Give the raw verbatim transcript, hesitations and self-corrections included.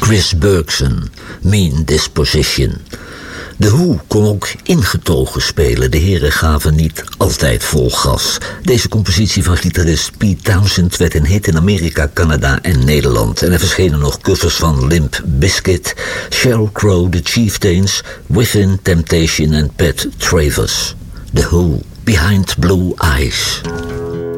Chris Bergson, Mean Disposition. De Who kon ook ingetogen spelen. De heren gaven niet altijd vol gas. Deze compositie van gitarist Pete Townshend werd een hit in Amerika, Canada en Nederland. En er verschenen nog covers van Limp Bizkit, Sheryl Crow, The Chieftains, Within Temptation en Pat Travers. The Who, Behind Blue Eyes.